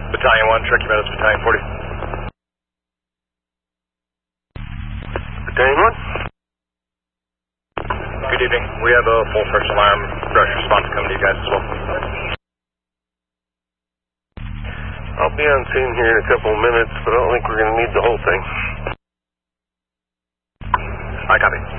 Battalion 1, Cherokee Meadows, Battalion 40. Battalion 1? Good evening. We have a full search alarm, rush response coming to you guys as well. I'll be on scene here in a couple of minutes, but I don't think we're going to need the whole thing. I copy.